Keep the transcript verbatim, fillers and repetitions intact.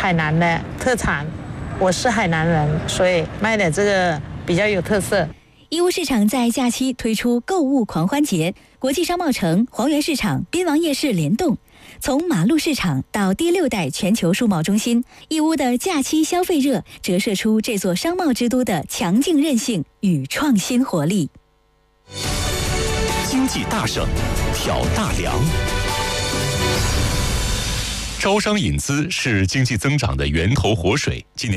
海南的特产，我是海南人，所以卖的这个比较有特色。 义乌市场在假期推出购物狂欢节，国际商贸城、黄源市场、滨王夜市联动。从马路市场到第六代全球数贸中心，义乌的假期消费热折射出这座商贸之都的强劲韧性与创新活力。 经济大省，挑大梁。招商引资是经济增长的源头活水。今年